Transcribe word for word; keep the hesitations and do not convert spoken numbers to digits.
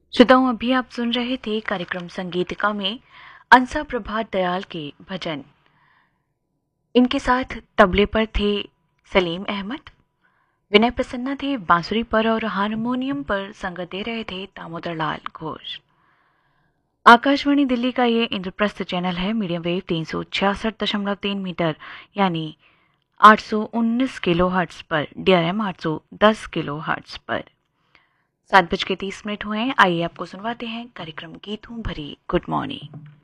श्रोताओं, अभी आप सुन रहे थे कार्यक्रम संगीतिका में अंसा प्रभात दयाल के भजन। इनके साथ तबले पर थे सलीम अहमद, विनय प्रसन्ना थे बांसुरी पर और हारमोनियम पर संगत दे रहे थे दामोदर लाल घोष। आकाशवाणी दिल्ली का ये इंद्रप्रस्थ चैनल है मीडियम वेव तीन सौ छियासठ दशमलव तीन मीटर यानी आठ सौ उन्नीस किलो हर्ट्स पर, डी आर एम आठ सौ दस किलो हर्ट्स पर। सात बज के तीस मिनट हुए हैं। आइए आपको सुनवाते हैं कार्यक्रम गीतों भरी गुड मॉर्निंग।